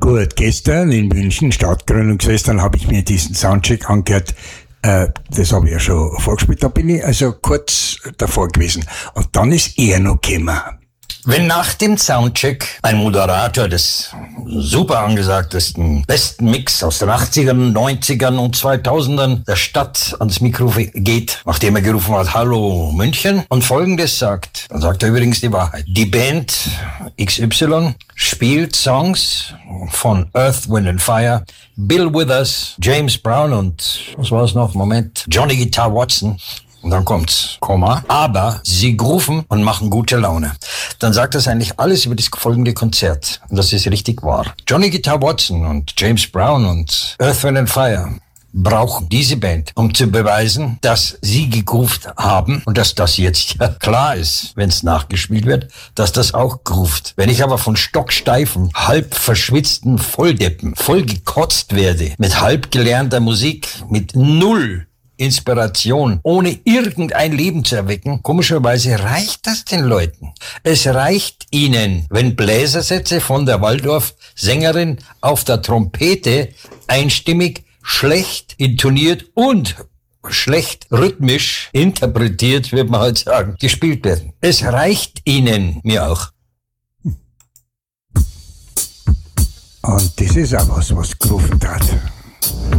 Gut, gestern in München, Stadtgründungsfest, dann habe ich mir diesen Soundcheck angehört. Das habe ich ja schon vorgespielt, da bin ich also kurz davor gewesen. Und dann ist er noch gekommen. Wenn nach dem Soundcheck ein Moderator des super angesagtesten, besten Mix aus den 80ern, 90ern und 2000ern der Stadt ans Mikro geht, nachdem er gerufen hat, Hallo München, und Folgendes sagt, dann sagt er übrigens die Wahrheit. Die Band XY spielt Songs von Earth, Wind and Fire, Bill Withers, James Brown und, was war es noch? Moment, Johnny Guitar Watson. Und dann kommt's, Komma. Aber sie rufen und machen gute Laune. Dann sagt das eigentlich alles über das folgende Konzert. Und das ist richtig wahr. Johnny Guitar Watson und James Brown und Earth, Wind and Fire brauchen diese Band, um zu beweisen, dass sie gegruft haben und dass das jetzt ja klar ist, wenn es nachgespielt wird, dass das auch gruft. Wenn ich aber von stocksteifen, halb verschwitzten Volldeppen vollgekotzt werde, mit halb gelernter Musik, mit null Inspiration, ohne irgendein Leben zu erwecken, komischerweise reicht das den Leuten. Es reicht ihnen, wenn Bläsersätze von der Waldorf-Sängerin auf der Trompete einstimmig, schlecht intoniert und schlecht rhythmisch interpretiert, wird man halt sagen, gespielt werden. Es reicht ihnen, mir auch. Und das ist auch was gerufen hat.